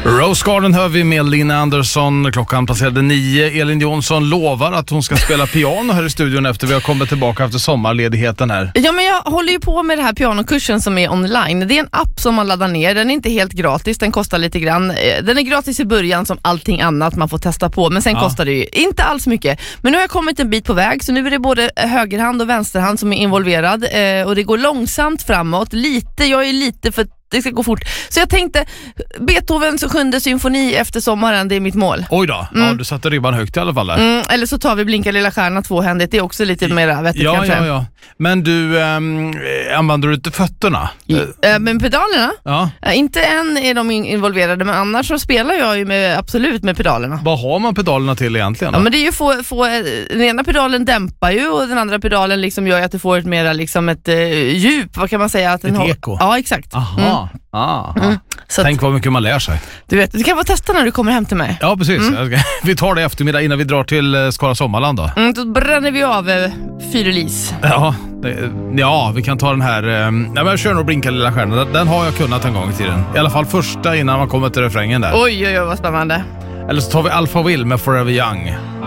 Rose Garden hör vi med Lina Andersson. Klockan passerade 9. Elin Jonsson lovar att hon ska spela piano här i studion efter vi har kommit tillbaka efter sommarledigheten här. Ja, men jag håller ju på med det här pianokursen som är online. Det är en app som man laddar ner. Den är inte helt gratis, den kostar lite grann. Den är gratis i början som allting annat man får testa på. Men sen kostar det ju inte alls mycket. Men nu har jag kommit en bit på väg. Så nu är det både högerhand och vänsterhand som är involverad. Och det går långsamt framåt. Jag är lite för det ska gå fort. Så jag tänkte Beethovens 7:e symfoni efter sommaren, det är mitt mål. Oj då, ja, du satte ribban högt i alla fall där. Eller så tar vi Blinka lilla stjärna tvåhändigt. Det är också lite mer vettigt kanske. Ja. Men du, använder du inte fötterna? Men pedalerna? Ja. Inte än är de involverade, men annars så spelar jag ju absolut med pedalerna. Vad har man pedalerna till egentligen då? Ja, men det är ju få den ena pedalen dämpar ju och den andra pedalen liksom gör att du får ett mera liksom ett djup, vad kan man säga? Att den eko? Ja, exakt. Aha. Så tänk vad mycket man lär sig. Du kan få testa när du kommer hem till mig. Ja, precis. Vi tar det eftermiddag innan vi drar till Skara Sommarland då. Då bränner vi av Fyrelis. Ja, vi kan ta den här. Jag kör nog Blinka lilla stjärna. Den har jag kunnat en gång i tiden. I alla fall första innan man kommer till refrängen där. Oj, vad spännande. Eller så tar vi Alpha Will med Forever Young.